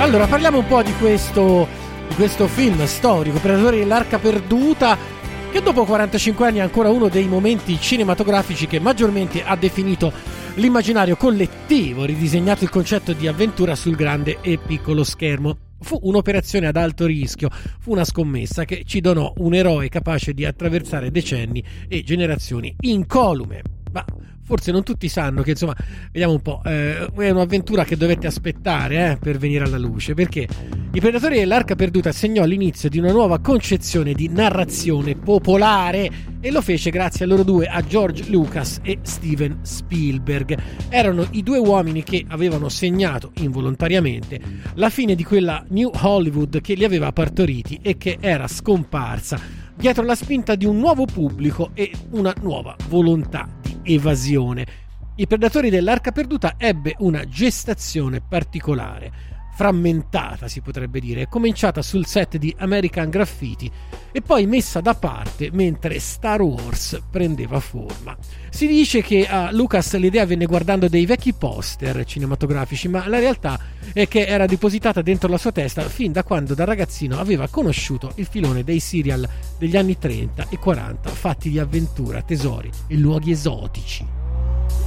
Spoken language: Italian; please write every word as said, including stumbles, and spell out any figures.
Allora, parliamo un po' di questo, di questo film storico, Predatori dell'Arca Perduta, che dopo quarantacinque anni è ancora uno dei momenti cinematografici che maggiormente ha definito l'immaginario collettivo, ridisegnato il concetto di avventura sul grande e piccolo schermo. Fu un'operazione ad alto rischio, fu una scommessa che ci donò un eroe capace di attraversare decenni e generazioni incolume. Ma forse non tutti sanno che, insomma, vediamo un po', eh, è un'avventura che dovete aspettare eh, per venire alla luce, perché I Predatori dell'Arca Perduta segnò l'inizio di una nuova concezione di narrazione popolare, e lo fece grazie a loro due, a George Lucas e Steven Spielberg. Erano i due uomini che avevano segnato involontariamente la fine di quella New Hollywood che li aveva partoriti e che era scomparsa dietro la spinta di un nuovo pubblico e una nuova volontà di evasione. I Predatori dell'Arca Perduta ebbe una gestazione particolare, frammentata si potrebbe dire, cominciata sul set di American Graffiti e poi messa da parte mentre Star Wars prendeva forma. Si dice che a Lucas l'idea venne guardando dei vecchi poster cinematografici, ma la realtà è che era depositata dentro la sua testa fin da quando da ragazzino aveva conosciuto il filone dei serial degli anni trenta e quaranta fatti di avventura, tesori e luoghi esotici.